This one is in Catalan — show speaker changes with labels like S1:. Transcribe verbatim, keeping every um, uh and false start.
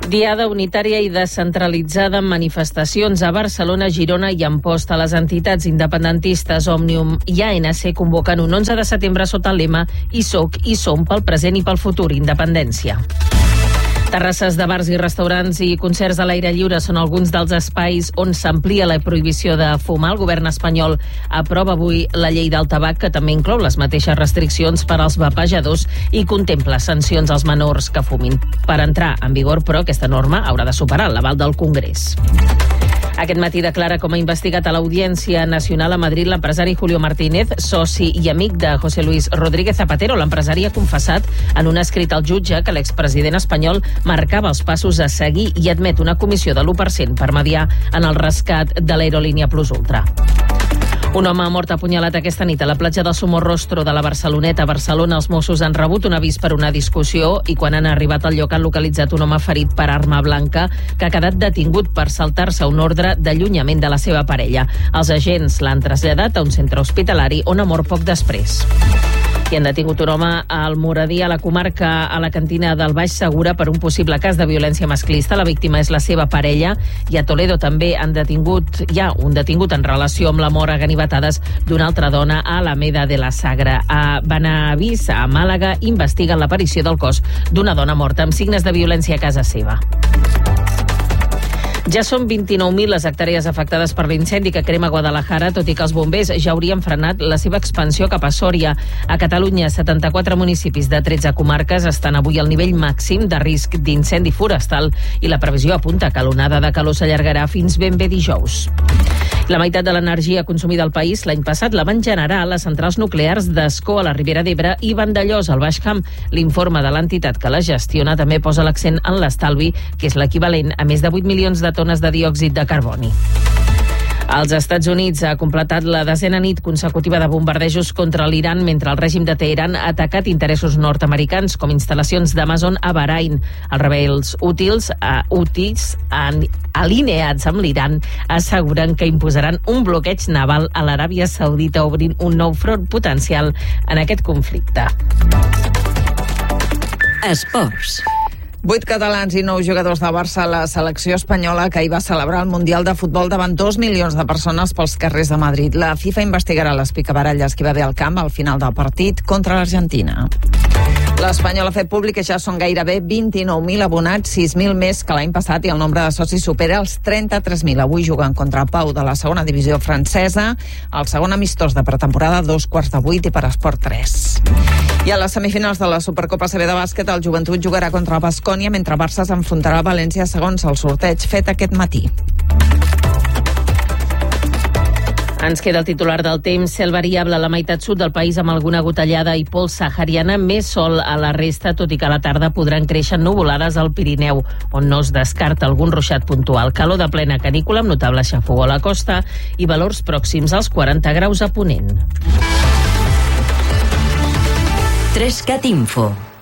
S1: Diada unitària i descentralitzada amb manifestacions a Barcelona, Girona i Amposta. Les entitats independentistes Òmnium i A N C convoquen un onze de setembre sota el lema "Hi soc, hi som pel present i pel futur, independència". Terrasses de bars i restaurants i concerts a l'aire lliure són alguns dels espais on s'amplia la prohibició de fumar. El govern espanyol aprova avui la llei del tabac, que també inclou les mateixes restriccions per als vapejadors i contempla sancions als menors que fumin. Per entrar en vigor, però, aquesta norma haurà de superar l'aval del Congrés. Aquest matí declara com a investigat a l'Audiència Nacional a Madrid l'empresari Julio Martínez, soci i amic de José Luis Rodríguez Zapatero. L'empresari ha confessat en un escrit al jutge que l'expresident espanyol marcava els passos a seguir i admet una comissió de l'u per cent per mediar en el rescat de l'aerolínia Plus Ultra. Un home ha mort apunyalat aquesta nit a la platja del Somorrostro de la Barceloneta, a Barcelona. Els Mossos han rebut un avís per una discussió i quan han arribat al lloc han localitzat un home ferit per arma blanca que ha quedat detingut per saltar-se un ordre d'allunyament de la seva parella. Els agents l'han traslladat a un centre hospitalari on ha mort poc després. I han detingut un home al Moradí, a la comarca, a la cantina del Baix Segura, per un possible cas de violència masclista. La víctima és la seva parella. I a Toledo també han detingut, hi ha un detingut en relació amb la mort a ganivetades d'una altra dona a Alameda de la Sagra. A Benavís, a Màlaga, investiguen l'aparició del cos d'una dona morta amb signes de violència a casa seva. Ja són vint-i-nou mil les hectàrees afectades per l'incendi que crema Guadalajara, tot i que els bombers ja haurien frenat la seva expansió cap a Sòria. A Catalunya, setanta-quatre municipis de tretze comarques estan avui al nivell màxim de risc d'incendi forestal i la previsió apunta que l'onada de calor s'allargarà fins ben bé dijous. La meitat de l'energia consumida al país l'any passat la van generar a les centrals nuclears d'Ascó, a la Ribera d'Ebre, i Vandellòs, al Baix Camp. L'informe de l'entitat que la gestiona també posa l'accent en l'estalvi, que és l'equivalent a més de vuit milions de tones de diòxid de carboni. Els Estats Units ha completat la desena nit consecutiva de bombardejos contra l'Iran mentre el règim de Teheran ha atacat interessos nord-americans com instal·lacions d'Amazon a Bahrain. Els rebels útils, uh, útils han alineats amb l'Iran asseguren que imposaran un bloqueig naval a l'Aràbia Saudita, obrint un nou front potencial en aquest conflicte.
S2: Esports.
S3: Vuit catalans i nou jugadors de Barça a la selecció espanyola que ahir va celebrar el Mundial de Futbol davant dos milions de persones pels carrers de Madrid. La FIFA investigarà les picabaralles que hi va haver al camp al final del partit contra l'Argentina. L'Espanyol ha fet públic que ja són gairebé vint-i-nou mil abonats, sis mil més que l'any passat, i el nombre de socis supera els trenta-tres mil. Avui juguen contra Pau de la segona divisió francesa, el segon amistós de pretemporada, dos quarts de vuit i per Esport tres. I a les semifinals de la Supercopa C B de bàsquet, el Joventut jugarà contra el Baskonia, mentre Barça s'enfrontarà a València segons el sorteig fet aquest matí.
S1: Ens queda el titular del temps. Cel variable a la meitat sud del país amb alguna gotellada i pols sahariana, més sol a la resta, tot i que a la tarda podran créixer nuvolades al Pirineu, on no es descarta algun ruixat puntual. Calor de plena canícula amb notable xafogor a la costa i valors pròxims als quaranta graus a Ponent.
S2: tres cat Info.